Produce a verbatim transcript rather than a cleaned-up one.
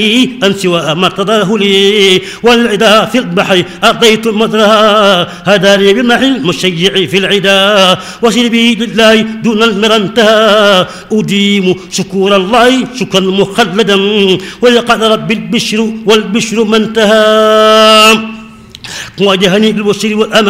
أن سوى ما ارتضاه لي والعدا في البحر أرضيت مدرها هداني بمحي المشيع في العدا وسلبي لله دون المرى انتهى أديم شكور الله شكرا مخلدا ولقد رب البشر والبشر ما انتهى واجهني بالبشر والأمان